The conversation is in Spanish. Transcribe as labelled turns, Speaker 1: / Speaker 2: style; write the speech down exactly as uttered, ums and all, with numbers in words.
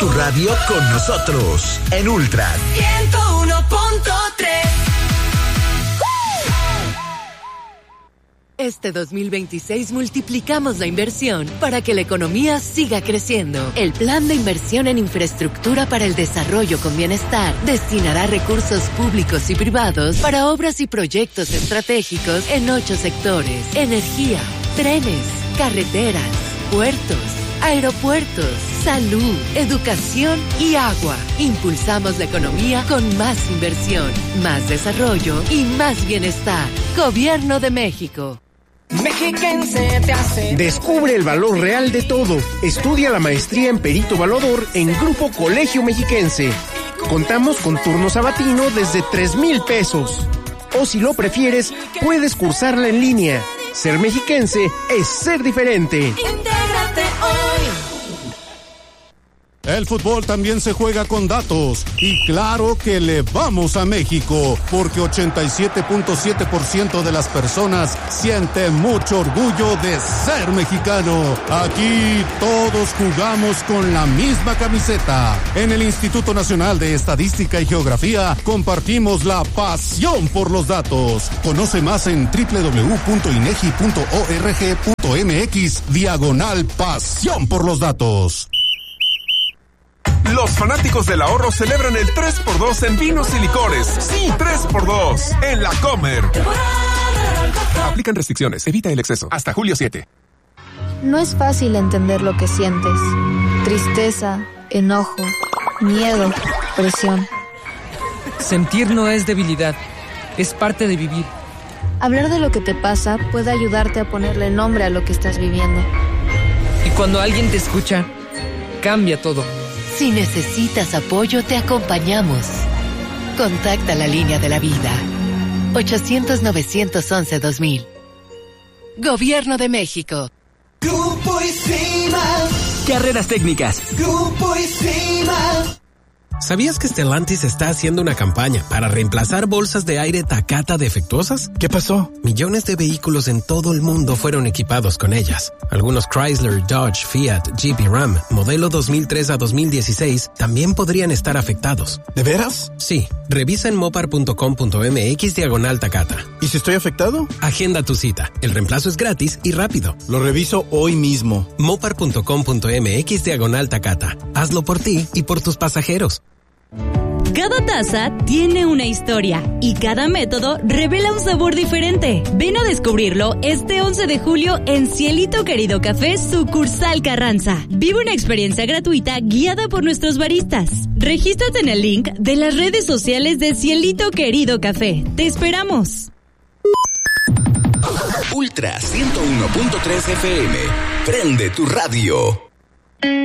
Speaker 1: Tu radio con nosotros en Ultra
Speaker 2: ciento uno punto tres.
Speaker 3: Este dos mil veintiséis multiplicamos la inversión para que la economía siga creciendo. El Plan de Inversión en Infraestructura para el Desarrollo con Bienestar destinará recursos públicos y privados para obras y proyectos estratégicos en ocho sectores: energía, trenes, carreteras, puertos, aeropuertos, salud, educación y agua. Impulsamos la economía con más inversión, más desarrollo y más bienestar. Gobierno de México.
Speaker 4: Mexiquense te hace.
Speaker 5: Descubre el valor real de todo. Estudia la maestría en Perito Evaluador en Grupo Colegio Mexiquense. Contamos con turno sabatino desde tres mil pesos. O si lo prefieres, puedes cursarla en línea. Ser mexiquense es ser diferente.
Speaker 2: Intégrate hoy.
Speaker 6: El fútbol también se juega con datos y claro que le vamos a México porque ochenta y siete punto siete por ciento de las personas sienten mucho orgullo de ser mexicano. Aquí todos jugamos con la misma camiseta. En el Instituto Nacional de Estadística y Geografía compartimos la pasión por los datos. Conoce más en doble u doble u doble u punto inegi punto org punto mx diagonal pasión por los datos.
Speaker 7: Los fanáticos del ahorro celebran el tres por dos en vinos y licores. Sí, tres por dos en La Comer. Aplican restricciones, evita el exceso. Hasta julio siete.
Speaker 8: No es fácil entender lo que sientes. Tristeza, enojo, miedo, presión.
Speaker 9: Sentir no es debilidad, es parte de vivir.
Speaker 8: Hablar de lo que te pasa puede ayudarte a ponerle nombre a lo que estás viviendo.
Speaker 9: Y cuando alguien te escucha, cambia todo.
Speaker 3: Si necesitas apoyo, te acompañamos. Contacta la línea de la vida. ochocientos, novecientos once, dos mil. Gobierno de México.
Speaker 2: Grupo Isima.
Speaker 10: Carreras técnicas.
Speaker 2: Grupo Isima.
Speaker 11: ¿Sabías que Stellantis está haciendo una campaña para reemplazar bolsas de aire Takata defectuosas? ¿Qué pasó? Millones de vehículos en todo el mundo fueron equipados con ellas. Algunos Chrysler, Dodge, Fiat, Jeep y Ram, modelo dos mil tres a dos mil dieciséis, también podrían estar afectados.
Speaker 12: ¿De veras?
Speaker 11: Sí. Revisa en mopar punto com punto mx diagonal Takata.
Speaker 12: ¿Y si estoy afectado?
Speaker 11: Agenda tu cita. El reemplazo es gratis y rápido.
Speaker 12: Lo reviso hoy mismo.
Speaker 11: mopar punto com punto mx diagonal Takata. Hazlo por ti y por tus pasajeros.
Speaker 13: Cada taza tiene una historia y cada método revela un sabor diferente. Ven a descubrirlo este once de julio en Cielito Querido Café, sucursal Carranza. Vive una experiencia gratuita guiada por nuestros baristas. Regístrate en el link de las redes sociales de Cielito Querido Café. ¡Te esperamos!
Speaker 1: Ultra ciento uno punto tres F M. Prende tu radio.